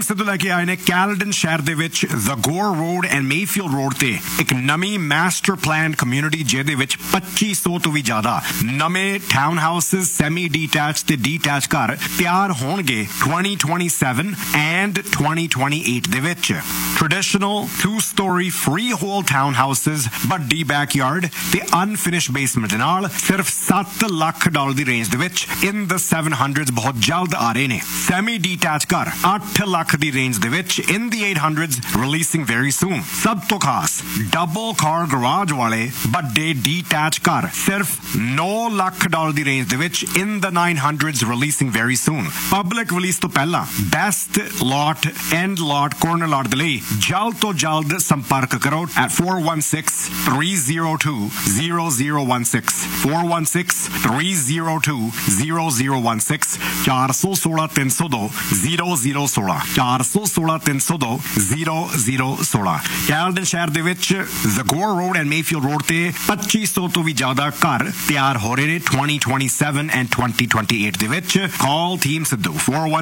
ਸਿੱਧੂ ਲੈ ਕੇ ਆਏ ਨੇ ਕੈਲਡਨ ਸ਼ਹਿਰ ਦੇ ਵਿੱਚ ਜ਼ਗੋਰ ਰੋਡ ਐਂਡ ਮੇਫੀਲਡ ਰੋਡ ਤੇ ਇੱਕ ਨਵੀਂ ਮਾਸਟਰ ਪਲਾਨ ਕਮਿਊਨਿਟੀ ਜਿਹਦੇ ਵਿੱਚ 2500 ਤੋਂ ਵੀ ਜ਼ਿਆਦਾ ਨਵੇਂ ਟਾਊਨ ਹਾਊਸਸ ਸੈਮੀ ਡੀਟੈਚ ਤੇ ਡੀਟੈਚ ਘਰ ਤਿਆਰ ਹੋਣਗੇ 2027 ਐਂਡ 2028 ਦੇ ਵਿੱਚ traditional 2-story freehold town houses ਵੱਡੀ ਬੈਕਯਾਰਡ ਤੇ ਅਨਫਿਨਿਸ਼ਡ ਬੇਸਮੈਂਟ ਨਾਲ ਸਿਰਫ $7 ਲੱਖ ਦੀ ਰੇਂਜ ਦੇ ਵਿੱਚ ਇਨ ਦ 700s ਬਹੁਤ ਜਲਦ ਆ ਰਹੇ ਨੇ ਸੈਮੀ ਡੀਟੈਚ ਘਰ 8 ਲੱਖ ਦੀ ਰੇਂਜ ਦੇ ਵਿੱਚ ਇਨ ਦੀ 800s releasing very soon ਸਭ ਤੋਂ ਖਾਸ ਡਬਲ ਕਾਰ ਗਰਾਜ ਵਾਲੇ ਵੱਡੇ ਡੀਟੈਚ ਘਰ ਸਿਰਫ $9 ਲੱਖ ਦੀ ਰੇਂਜ ਦੇ ਵਿੱਚ ਇਨ ਦ 900s releasing very soon public release ਤੋਂ ਪਹਿਲਾਂ best lot and lot corner ਲਾਟ ਦੇ ਲਈ ਜਲਦ ਤੋਂ ਜਲਦ ਸੰਪਰਕ ਕਰੋ at 416-302-0016 416-302-0016 416-302-0016 416-302-0016 ਕੈਲਡਨ ਸ਼ਹਿਰ ਦੇ ਵਿੱਚ ਜ਼ਗੋਰ ਰੋਡ ਐਂਡ ਮੇਫੀਲਡ ਰੋਡ ਤੇ 2500 ਤੋਂ ਵੀ ਜ਼ਿਆਦਾ ਘਰ ਤਿਆਰ ਹੋ ਰਹੇ ਨੇ 2027 and 2028 ਦੇ ਵਿੱਚ ਕਾਲ ਟੀਮ ਸਿੱਧੂ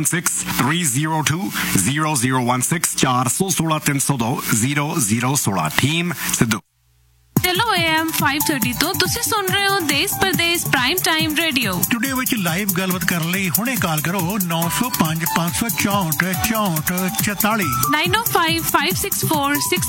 416-302-0016 416-302-0016 ਟੀਮ ਸਿੱਧੂ ਚਲੋ AM 530 ਤੋਂ ਤੁਸੀਂ ਸੁਣ ਰਹੇ ਹੋ ਦੇਸ਼ Pradesh prime time radio today ਵਿੱਚ ਲਾਈਵ ਗੱਲਬਾਤ ਕਰਨ ਲਈ ਹੁਣੇ ਕਾਲ ਕਰੋ 905 564 64 44 905 564